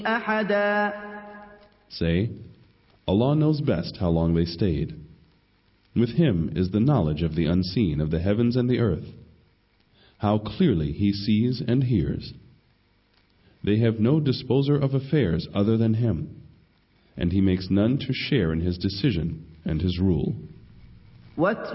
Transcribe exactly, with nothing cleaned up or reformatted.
أحدا. Say, Allah knows best how long they stayed. With Him is the knowledge of the unseen of the heavens and the earth. How clearly He sees and hears. They have no disposer of affairs other than Him, and He makes none to share in His decision and His rule.